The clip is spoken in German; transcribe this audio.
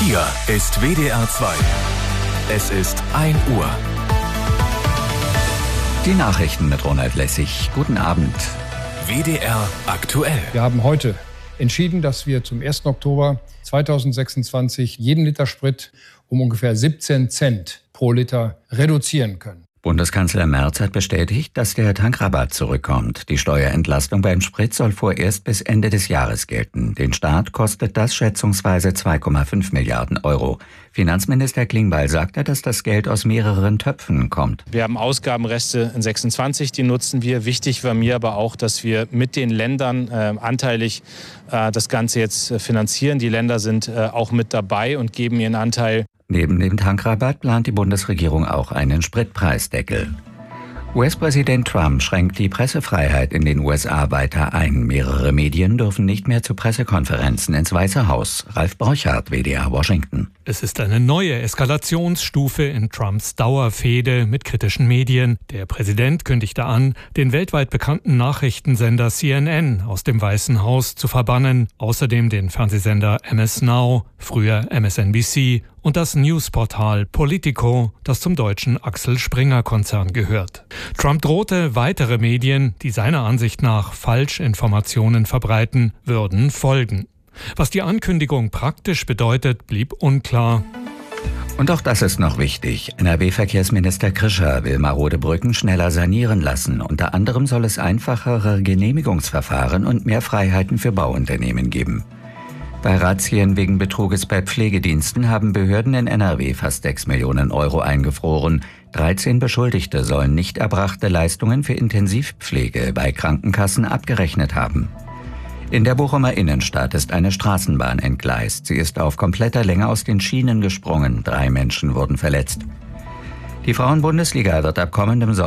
Hier ist WDR 2. Es ist 1 Uhr. Die Nachrichten mit Ronald Lessig. Guten Abend. WDR aktuell. Wir haben heute entschieden, dass wir zum 1. Oktober 2026 jeden Liter Sprit um ungefähr 17 Cent pro Liter reduzieren können. Bundeskanzler Merz hat bestätigt, dass der Tankrabatt zurückkommt. Die Steuerentlastung beim Sprit soll vorerst bis Ende des Jahres gelten. Den Staat kostet das schätzungsweise 2,5 Milliarden Euro. Finanzminister Klingbeil sagte, dass das Geld aus mehreren Töpfen kommt. Wir haben Ausgabenreste in 26, die nutzen wir. Wichtig war mir aber auch, dass wir mit den Ländern anteilig das Ganze jetzt finanzieren. Die Länder sind auch mit dabei und geben ihren Anteil. Neben dem Tankrabatt plant die Bundesregierung auch einen Spritpreisdeckel. US-Präsident Trump schränkt die Pressefreiheit in den USA weiter ein. Mehrere Medien dürfen nicht mehr zu Pressekonferenzen ins Weiße Haus. Ralf Borchardt, WDR Washington. Es ist eine neue Eskalationsstufe in Trumps Dauerfehde mit kritischen Medien. Der Präsident kündigte an, den weltweit bekannten Nachrichtensender CNN aus dem Weißen Haus zu verbannen, außerdem den Fernsehsender MS Now, früher MSNBC, und das Newsportal Politico, das zum deutschen Axel Springer-Konzern gehört. Trump drohte, weitere Medien, die seiner Ansicht nach Falschinformationen verbreiten, würden folgen. Was die Ankündigung praktisch bedeutet, blieb unklar. Und auch das ist noch wichtig. NRW-Verkehrsminister Krischer will marode Brücken schneller sanieren lassen. Unter anderem soll es einfachere Genehmigungsverfahren und mehr Freiheiten für Bauunternehmen geben. Bei Razzien wegen Betruges bei Pflegediensten haben Behörden in NRW fast 6 Millionen Euro eingefroren. 13 Beschuldigte sollen nicht erbrachte Leistungen für Intensivpflege bei Krankenkassen abgerechnet haben. In der Bochumer Innenstadt ist eine Straßenbahn entgleist. Sie ist auf kompletter Länge aus den Schienen gesprungen. 3 Menschen wurden verletzt. Die Frauenbundesliga wird ab kommendem